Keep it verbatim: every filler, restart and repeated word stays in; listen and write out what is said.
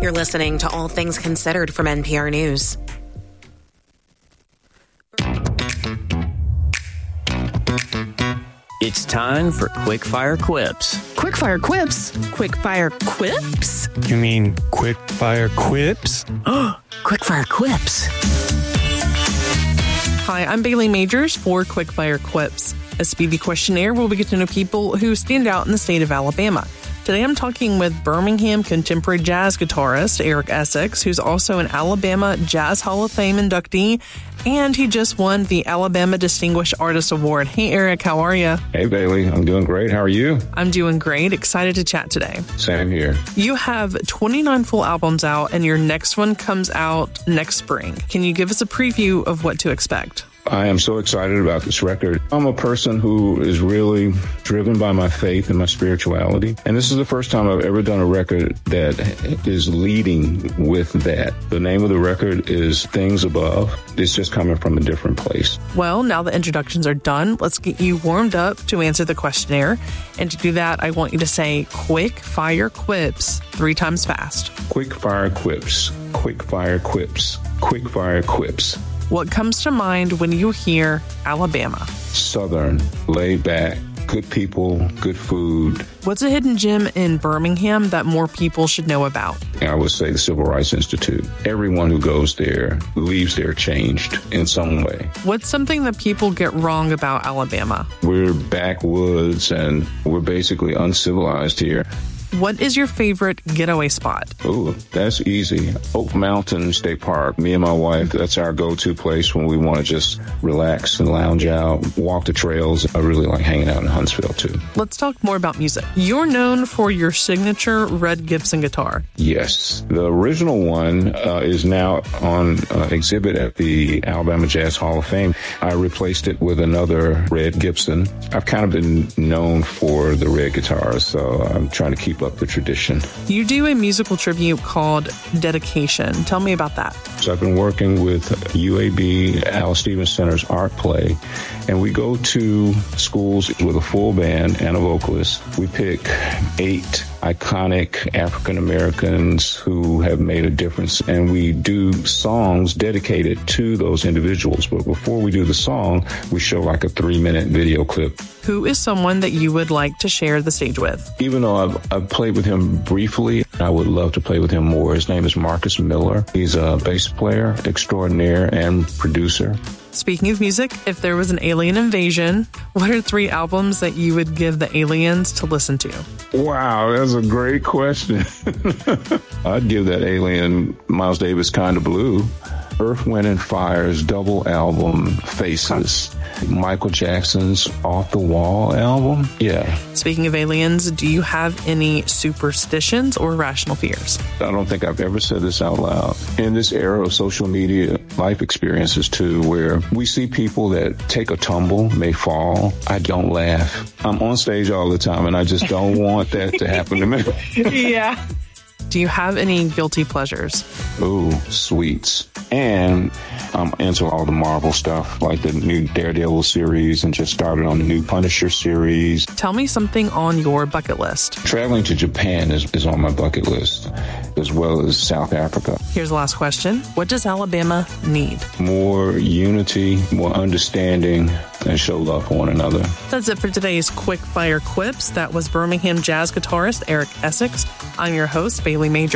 You're listening to All Things Considered from N P R News. It's time for Quickfire Quips. Quickfire Quips? Quickfire Quips? You mean Quickfire Quips? Quickfire Quips. Hi, I'm Bailey Majors for Quickfire Quips, a speedy questionnaire where we get to know people who stand out in the state of Alabama. Today I'm talking with Birmingham contemporary jazz guitarist Eric Essex, who's also an Alabama Jazz Hall of Fame inductee, and he just won the Alabama Distinguished Artist Award. Hey, Eric, how are you? Hey, Bailey. I'm doing great. How are you? I'm doing great. Excited to chat today. Same here. You have twenty-nine full albums out, and your next one comes out next spring. Can you give us a preview of what to expect? I am so excited about this record. I'm a person who is really driven by my faith and my spirituality. And this is the first time I've ever done a record that is leading with that. The name of the record is Things Above. It's just coming from a different place. Well, now the introductions are done. Let's get you warmed up to answer the questionnaire. And to do that, I want you to say quick fire quips three times fast. Quick fire quips. Quick fire quips. Quick fire quips. What comes to mind when you hear Alabama? Southern, laid back, good people, good food. What's a hidden gem in Birmingham that more people should know about? I would say the Civil Rights Institute. Everyone who goes there leaves there changed in some way. What's something that people get wrong about Alabama? We're backwoods and we're basically uncivilized here. What is your favorite getaway spot? Ooh, that's easy. Oak Mountain State Park. Me and my wife, that's our go-to place when we want to just relax and lounge out, walk the trails. I really like hanging out in Huntsville, too. Let's talk more about music. You're known for your signature Red Gibson guitar. Yes. The original one uh, is now on uh, exhibit at the Alabama Jazz Hall of Fame. I replaced it with another Red Gibson. I've kind of been known for the red guitars, so I'm trying to keep up the tradition. You do a musical tribute called Dedication. Tell me about that. So I've been working with U A B, Al Stevens Center's art play, and we go to schools with a full band and a vocalist. We pick eight iconic African Americans who have made a difference, and we do songs dedicated to those individuals. But before we do the song, we show like a three-minute video clip. Who is someone that you would like to share the stage with? Even though I've, I've played with him briefly, I would love to play with him more. His name is Marcus Miller. He's a bass player extraordinaire and producer. Speaking of music, if there was an alien invasion, what are three albums that you would give the aliens to listen to? Wow, that's a great question. I'd give that alien Miles Davis Kind of Blue. Earth, Wind and Fire's double album, Faces. Michael Jackson's Off the Wall album. Yeah. Speaking of aliens, do you have any superstitions or rational fears? I don't think I've ever said this out loud. In this era of social media, life experiences too, where we see people that take a tumble, may fall. I don't laugh. I'm on stage all the time and I just don't want that to happen to me. Yeah. Do you have any guilty pleasures? Ooh, sweets. And I'm into all the Marvel stuff, like the new Daredevil series, and just started on the new Punisher series. Tell me something on your bucket list. Traveling to Japan is, is on my bucket list, as well as South Africa. Here's the last question. What does Alabama need? More unity, more understanding, and show love for one another. That's it for today's Quick Fire Quips. That was Birmingham jazz guitarist Eric Essex. I'm your host, Bailey Major.